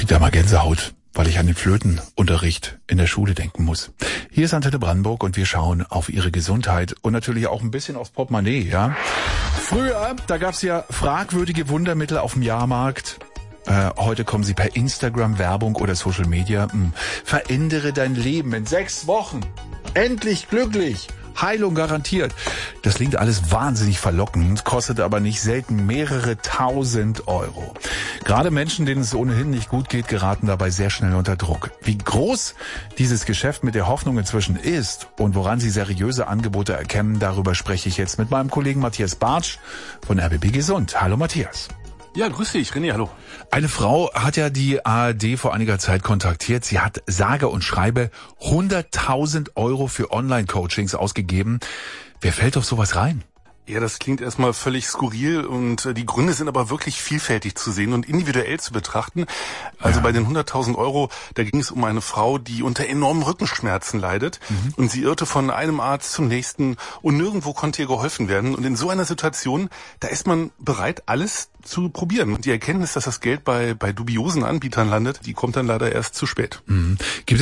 kriegt ja mal Gänsehaut, weil ich an den Flötenunterricht in der Schule denken muss. Hier ist Antenne Brandenburg und wir schauen auf Ihre Gesundheit und natürlich auch ein bisschen aufs Portemonnaie, ja. Früher, da gab's ja fragwürdige Wundermittel auf dem Jahrmarkt. Heute kommen sie per Instagram, Werbung oder Social Media. Verändere dein Leben in 6 Wochen. Endlich glücklich. Heilung garantiert. Das klingt alles wahnsinnig verlockend, kostet aber nicht selten mehrere 1000 Euro. Gerade Menschen, denen es ohnehin nicht gut geht, geraten dabei sehr schnell unter Druck. Wie groß dieses Geschäft mit der Hoffnung inzwischen ist und woran Sie seriöse Angebote erkennen, darüber spreche ich jetzt mit meinem Kollegen Matthias Bartsch von RBB Gesund. Hallo Matthias. Ja, grüß dich, René, hallo. Eine Frau hat ja die ARD vor einiger Zeit kontaktiert. Sie hat sage und schreibe 100.000 Euro für Online-Coachings ausgegeben. Wer fällt auf sowas rein? Ja, das klingt erstmal völlig skurril und die Gründe sind aber wirklich vielfältig zu sehen und individuell zu betrachten. Also bei den 100.000 Euro, da ging es um eine Frau, die unter enormen Rückenschmerzen leidet und sie irrte von einem Arzt zum nächsten und nirgendwo konnte ihr geholfen werden. Und in so einer Situation, da ist man bereit, alles zu probieren. Und die Erkenntnis, dass das Geld bei dubiosen Anbietern landet, die kommt dann leider erst zu spät. Gibt